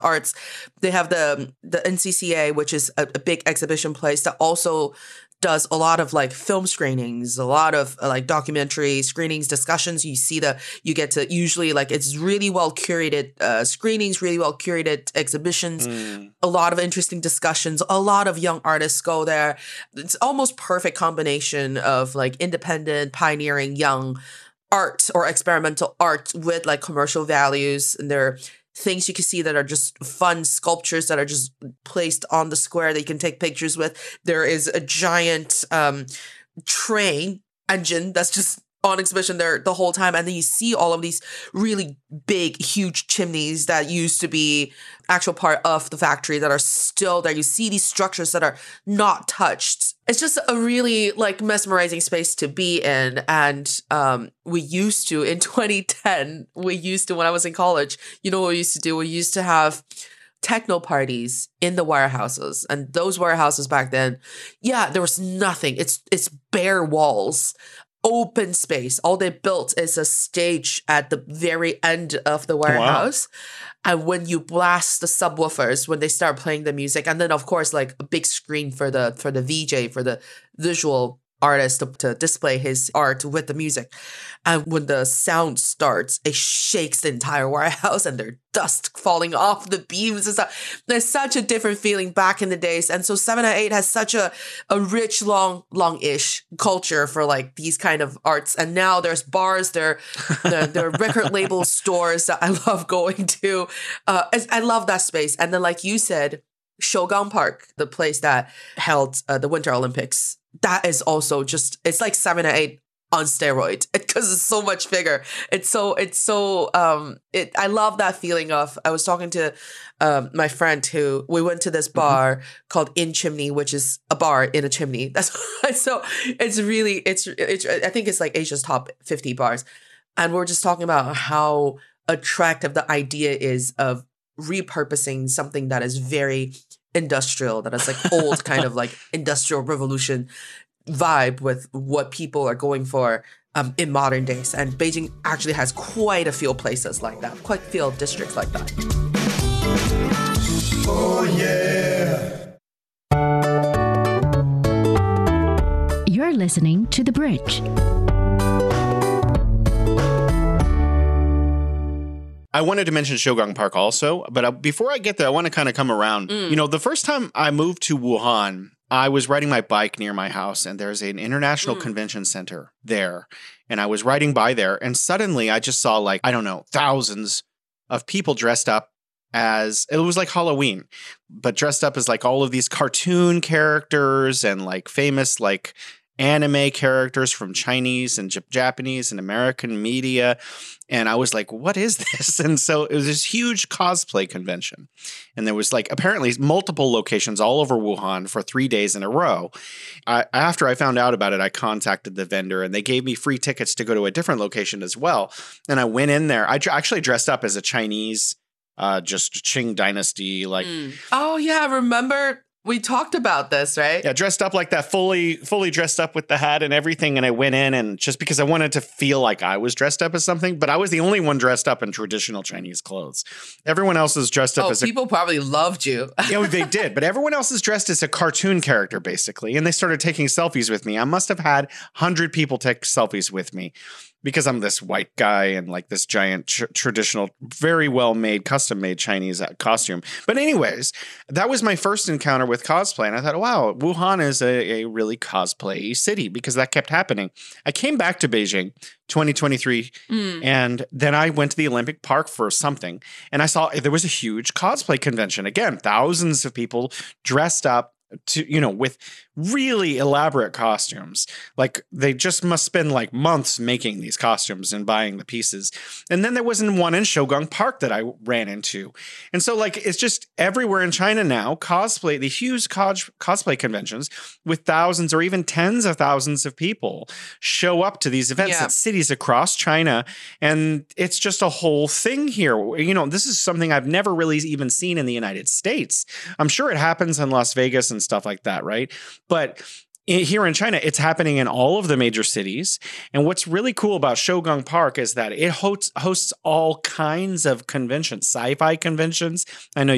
arts. They have the NCCA, which is a big exhibition place that also does a lot of like film screenings, a lot of like documentary screenings, discussions. You get to usually like it's really well curated screenings, really well curated exhibitions, a lot of interesting discussions. A lot of young artists go there. It's almost perfect combination of like independent, pioneering young art or experimental art with like commercial values. And there are things you can see that are just fun sculptures that are just placed on the square that you can take pictures with. There is a giant train engine that's just on exhibition there the whole time. And then you see all of these really big, huge chimneys that used to be actual part of the factory that are still there. You see these structures that are not touched. It's just a really like mesmerizing space to be in. And we used to, in 2010, when I was in college, you know what we used to do? We used to have techno parties in the warehouses. And those warehouses back then, there was nothing. It's bare walls. Open space. All they built is a stage at the very end of the warehouse. Wow. And when you blast the subwoofers, when they start playing the music, and then of course like a big screen for the VJ, for the visual artist to display his art with the music. And when the sound starts, it shakes the entire warehouse and there's dust falling off the beams and stuff. There's such a different feeling back in the days. And so 7-8 has such a rich, long-ish culture for like these kind of arts. And now there's bars, there are record label stores that I love going to. I love that space. And then like you said, Shougang Park, the place that held the Winter Olympics, that is also just, it's like 7-8 on steroid because it's so much bigger. I love that feeling of, I was talking to my friend who, we went to this bar called In Chimney, which is a bar in a chimney. That's so it's really, I think it's like Asia's top 50 bars. And we're just talking about how attractive the idea is of repurposing something that is very industrial, that is like old kind of like industrial revolution vibe with what people are going for in modern days. And Beijing actually has quite a few places like that, quite a few districts like that. Oh yeah. You're listening to The Bridge. I wanted to mention Shougang Park also, but before I get there, I want to kind of come around. You know, the first time I moved to Wuhan, I was riding my bike near my house, and there's an international convention center there. And I was riding by there, and suddenly I just saw like, I don't know, thousands of people dressed up as, it was like Halloween, but dressed up as like all of these cartoon characters and like famous like anime characters from Chinese and Japanese and American media. And I was like, what is this? And so it was this huge cosplay convention. And there was like apparently multiple locations all over Wuhan for 3 days in a row. After I found out about it, I contacted the vendor and they gave me free tickets to go to a different location as well. And I went in there. I actually dressed up as a Chinese, just Qing dynasty. Like, Oh yeah, I remember. We talked about this, right? Yeah, dressed up like that, fully dressed up with the hat and everything. And I went in and just because I wanted to feel like I was dressed up as something, but I was the only one dressed up in traditional Chinese clothes. Everyone else is dressed up as people probably loved you. Yeah, they did. But everyone else is dressed as a cartoon character, basically. And they started taking selfies with me. I must have had 100 people take selfies with me because I'm this white guy and like this giant traditional, very well-made, custom-made Chinese costume. But anyways, that was my first encounter with cosplay. And I thought, wow, Wuhan is a really cosplay city because that kept happening. I came back to Beijing 2023 and then I went to the Olympic Park for something. And I saw there was a huge cosplay convention. Again, thousands of people dressed up to, you know, with really elaborate costumes. Like they just must spend like months making these costumes and buying the pieces. And then there wasn't one in Shougang Park that I ran into. And so like, it's just everywhere in China now, cosplay, the huge cosplay conventions with thousands or even tens of thousands of people show up to these events at cities across China. And it's just a whole thing here. You know, this is something I've never really even seen in the United States. I'm sure it happens in Las Vegas and stuff like that, right? But here in China, it's happening in all of the major cities. And what's really cool about Shougang Park is that it hosts all kinds of conventions, sci-fi conventions. I know